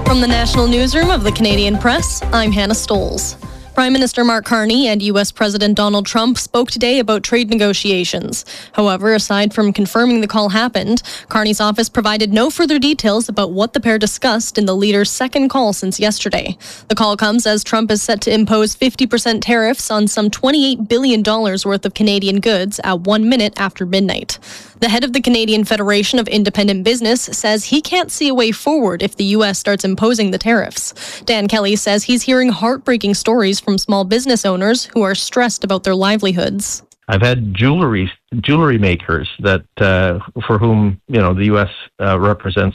From the National Newsroom of the Canadian Press, I'm Hannah Stoles. Prime Minister Mark Carney and U.S. President Donald Trump spoke today about trade negotiations. However, aside from confirming the call happened, Carney's office provided no further details about what the pair discussed in the leaders' second call since yesterday. The call comes as Trump is set to impose 50% tariffs on some $28 billion worth of Canadian goods at 1 minute after midnight. The head of the Canadian Federation of Independent Business says he can't see a way forward if the U.S. starts imposing the tariffs. Dan Kelly says he's hearing heartbreaking stories from small business owners who are stressed about their livelihoods. I've had jewelry makers that for whom the U.S. represents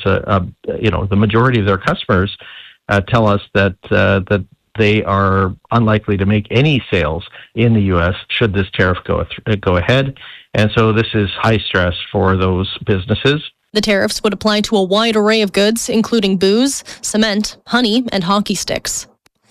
the majority of their customers tell us that they are unlikely to make any sales in the U.S. should this tariff go ahead. And so this is high stress for those businesses. The tariffs would apply to a wide array of goods, including booze, cement, honey, and hockey sticks.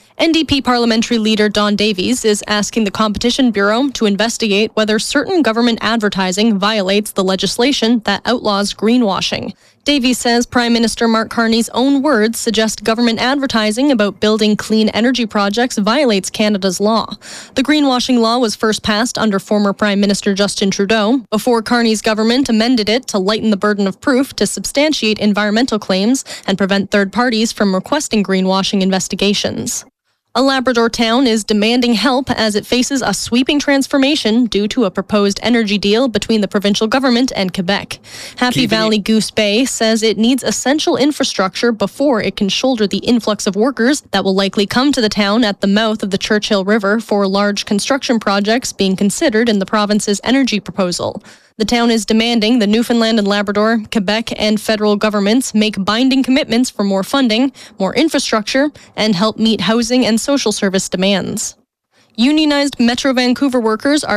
NDP parliamentary leader Don Davies is asking the Competition Bureau to investigate whether certain government advertising violates the legislation that outlaws greenwashing. Davies says Prime Minister Mark Carney's own words suggest government advertising about building clean energy projects violates Canada's law. The greenwashing law was first passed under former Prime Minister Justin Trudeau before Carney's government amended it to lighten the burden of proof to substantiate environmental claims and prevent third parties from requesting greenwashing investigations. A Labrador town is demanding help as it faces a sweeping transformation due to a proposed energy deal between the provincial government and Quebec. Happy Valley Goose Bay says it needs essential infrastructure before it can shoulder the influx of workers that will likely come to the town at the mouth of the Churchill River for large construction projects being considered in the province's energy proposal. The town is demanding the Newfoundland and Labrador, Quebec, and federal governments make binding commitments for more funding, more infrastructure, and help meet housing and social service demands. Unionized Metro Vancouver workers are